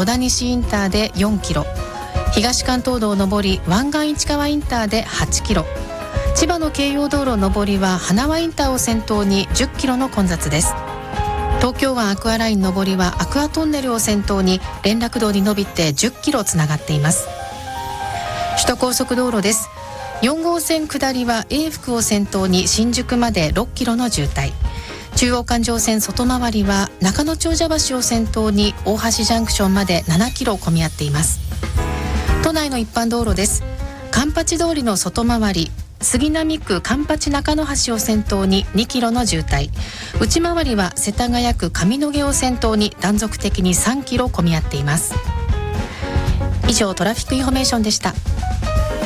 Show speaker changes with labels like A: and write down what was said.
A: 戸田西インターで4キロ、東関東道上り湾岸市川インターで8キロ、千葉の京葉道路上りは花輪インターを先頭に10キロの混雑です。東京湾アクアライン上りはアクアトンネルを先頭に連絡道に伸びて10キロつながっています。首都高速道路です。4号線下りは永福を先頭に新宿まで6キロの渋滞、中央環状線外回りは中野長者橋を先頭に大橋ジャンクションまで7キロ混み合っています。都内の一般道路です。環八通りの外回り杉並区環八中野橋を先頭に2キロの渋滞、内回りは世田谷区上野毛を先頭に断続的に3キロ混み合っています。以上トラフィックインフォメーションでした。